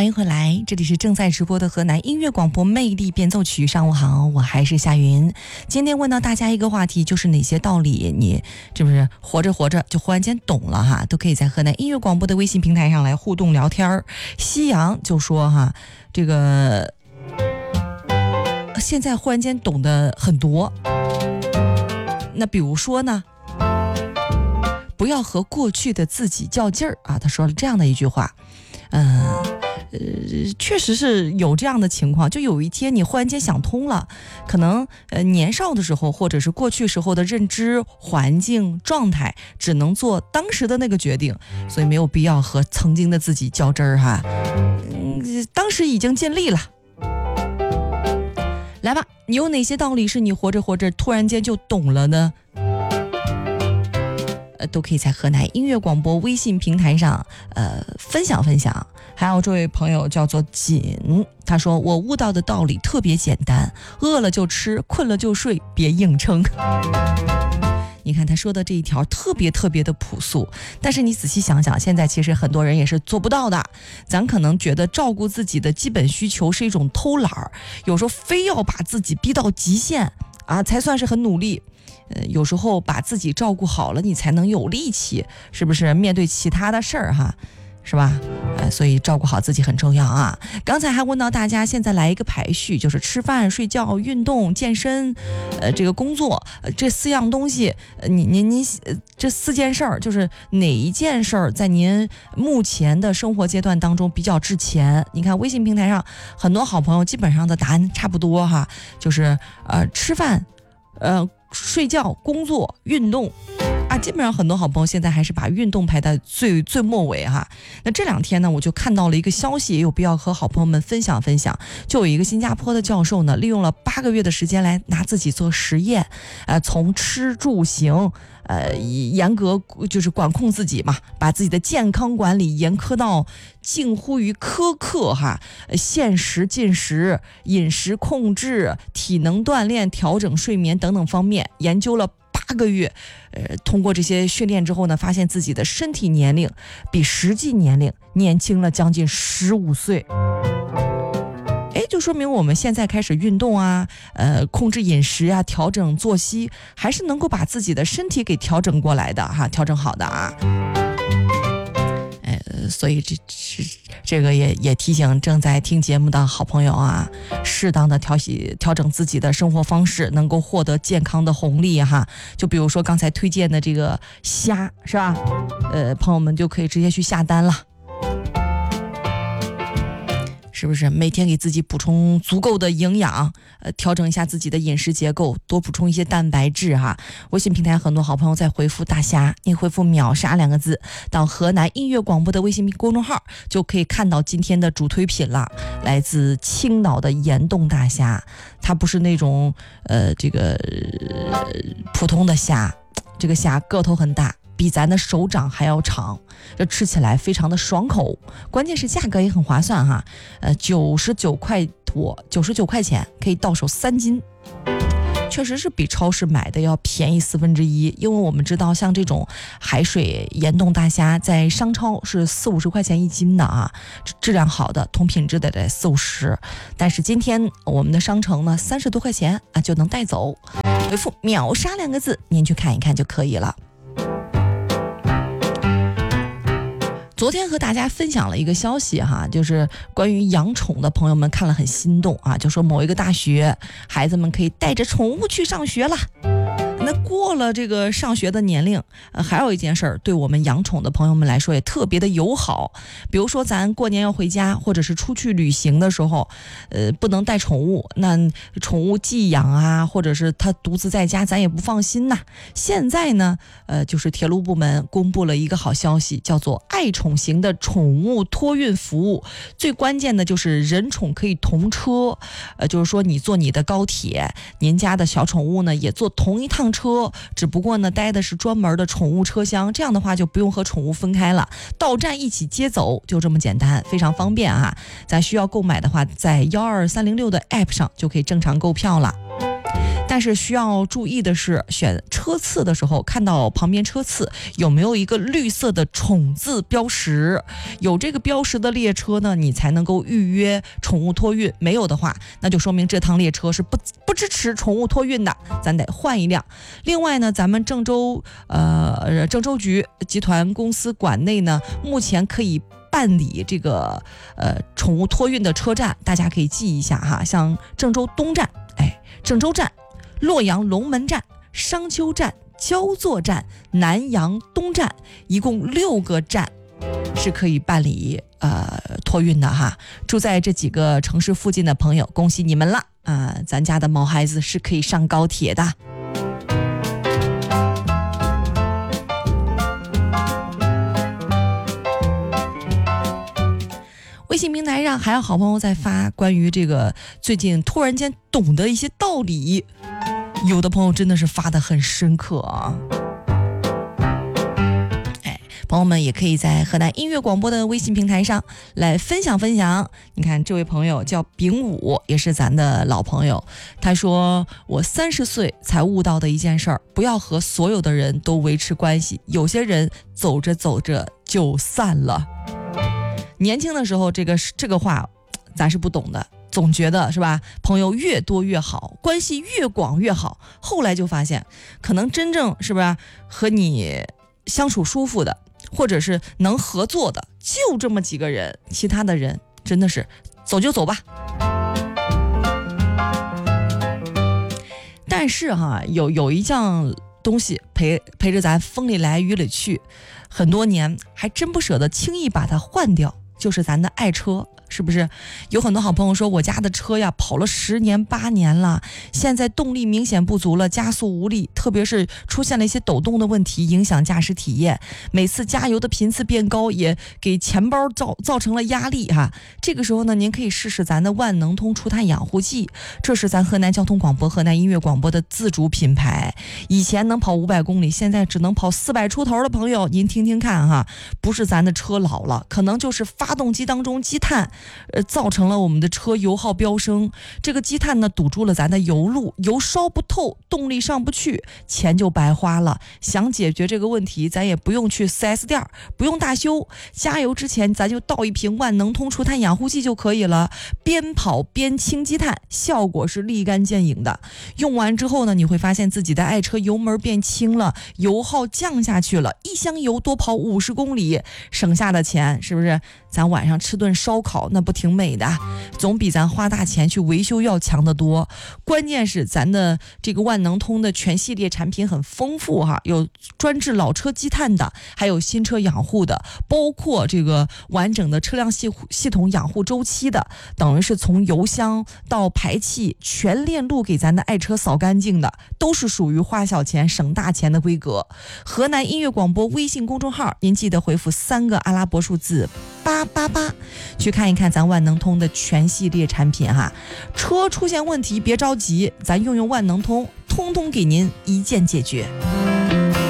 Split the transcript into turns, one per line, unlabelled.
欢迎回来，这里是正在直播的河南音乐广播魅力变奏曲。上午好，我还是夏云。今天问到大家一个话题，就是哪些道理你是不是活着活着就忽然间懂了哈？都可以在河南音乐广播的微信平台上来互动聊天。夕阳就说哈，这个现在忽然间懂得很多。那比如说呢，不要和过去的自己较劲儿啊。他说了这样的一句话，确实是有这样的情况，就有一天你忽然间想通了，可能年少的时候或者是过去时候的认知环境状态只能做当时的那个决定，所以没有必要和曾经的自己较真儿哈。当时已经尽力了。来吧，你有哪些道理是你活着活着突然间就懂了呢？都可以在河南音乐广播微信平台上分享分享。还有这位朋友叫做锦，他说我悟到的道理特别简单，饿了就吃，困了就睡，别硬撑。你看他说的这一条特别特别的朴素，但是你仔细想想，现在其实很多人也是做不到的。咱可能觉得照顾自己的基本需求是一种偷懒儿，有时候非要把自己逼到极限啊，才算是很努力。有时候把自己照顾好了，你才能有力气，是不是面对其他的事儿哈，是吧？所以照顾好自己很重要啊。刚才还问到大家，现在来一个排序，就是吃饭、睡觉、运动、健身，这个工作，这4样东西，您这4件事儿，就是哪一件事儿在您目前的生活阶段当中比较值钱？你看微信平台上很多好朋友基本上的答案差不多哈，就是吃饭，睡觉、工作、运动啊，基本上很多好朋友现在还是把运动排在最末尾哈。那这2天呢，我就看到了一个消息，也有必要和好朋友们分享分享。就有一个新加坡的教授呢，利用了8个月的时间来拿自己做实验，从吃住行，严格就是管控自己嘛，把自己的健康管理严苛到近乎于苛刻哈，限时进食、饮食控制、体能锻炼、调整睡眠等等方面，研究了8个月，通过这些训练之后呢，发现自己的身体年龄比实际年龄年轻了将近15岁。就说明我们现在开始运动啊，控制饮食啊，调整作息，还是能够把自己的身体给调整过来的哈，调整好的啊。所以这个也提醒正在听节目的好朋友啊，适当的调整自己的生活方式，能够获得健康的红利哈。就比如说刚才推荐的这个虾是吧？朋友们就可以直接去下单了。是不是每天给自己补充足够的营养，调整一下自己的饮食结构，多补充一些蛋白质哈。微信平台很多好朋友在回复大虾，你回复秒杀2个字到河南音乐广播的微信公众号，就可以看到今天的主推品了，来自青岛的岩洞大虾。它不是那种普通的虾，这个虾个头很大，比咱的手掌还要长，这吃起来非常的爽口，关键是价格也很划算哈，99块钱可以到手3斤，确实是比超市买的要便宜1/4，因为我们知道像这种海水岩洞大虾在商超是40-50块钱1斤的啊，质量好的同品质的得40-50，但是今天我们的商城呢30多块钱啊就能带走，回复秒杀2个字，您去看一看就可以了。昨天和大家分享了一个消息哈，就是关于养宠的朋友们看了很心动啊，就说某一个大学孩子们可以带着宠物去上学了。那过了这个上学的年龄，还有一件事儿对我们养宠的朋友们来说也特别的友好。比如说咱过年要回家，或者是出去旅行的时候，不能带宠物，那宠物寄养啊，或者是它独自在家，咱也不放心呐。现在呢，就是铁路部门公布了一个好消息，叫做爱宠型的宠物托运服务。最关键的就是人宠可以同车，就是说你坐你的高铁，您家的小宠物呢也坐同一趟车，只不过呢待的是专门的宠物车厢，这样的话就不用和宠物分开了，到站一起接走，就这么简单，非常方便啊。咱需要购买的话，在12306的 app 上就可以正常购票了。 但是需要注意的是，选车次的时候看到旁边车次有没有一个绿色的宠字标识，有这个标识的列车呢，你才能够预约宠物托运，没有的话那就说明这趟列车是不支持宠物托运的，咱得换一辆。另外呢，咱们郑州局集团公司管内呢，目前可以办理这个宠物托运的车站，大家可以记一下哈，像郑州东站、郑州站、洛阳龙门站、商丘站、焦作站、南阳东站，一共6个站是可以办理托运的哈。住在这几个城市附近的朋友，恭喜你们了啊！咱家的毛孩子是可以上高铁的。微信平台上还有好朋友在发关于这个最近突然间懂得一些道理，有的朋友真的是发得很深刻啊。朋友们也可以在河南音乐广播的微信平台上来分享分享。你看这位朋友叫丙武，也是咱的老朋友，他说我30岁才悟到的一件事儿，不要和所有的人都维持关系，有些人走着走着就散了。年轻的时候这个话咱是不懂的，总觉得是吧，朋友越多越好，关系越广越好。后来就发现可能真正是吧和你相处舒服的，或者是能合作的，就这么几个人，其他的人真的是走就走吧。但是哈，有一样东西陪着咱风里来雨里去很多年，还真不舍得轻易把它换掉，就是咱的爱车。是不是有很多好朋友说，我家的车呀跑了10年8年了，现在动力明显不足了，加速无力，特别是出现了一些抖动的问题，影响驾驶体验，每次加油的频次变高，也给钱包造成了压力哈。这个时候呢，您可以试试咱的万能通除碳养护剂，这是咱河南交通广播、河南音乐广播的自主品牌，以前能跑500公里，现在只能跑400出头的朋友，您听听看哈，不是咱的车老了，可能就是发动机当中积碳造成了我们的车油耗飙升，这个积碳呢堵住了咱的油路，油烧不透，动力上不去，钱就白花了。想解决这个问题，咱也不用去 4S 店，不用大修，加油之前咱就倒一瓶万能通除碳养护剂就可以了，边跑边清积碳，效果是立竿见影的。用完之后呢，你会发现自己的爱车油门变轻了，油耗降下去了，一箱油多跑50公里，省下的钱是不是咱晚上吃顿烧烤那不挺美的，总比咱花大钱去维修要强得多。关键是咱的这个万能通的全系列产品很丰富哈，有专治老车积碳的，还有新车养护的，包括这个完整的车辆系统养护周期的，等于是从油箱到排气全链路给咱的爱车扫干净的，都是属于花小钱省大钱的规格。河南音乐广播微信公众号，您记得回复3个阿拉伯数字888去看一看咱万能通的全系列产品哈。车出现问题别着急，咱用万能通，通通给您一键解决。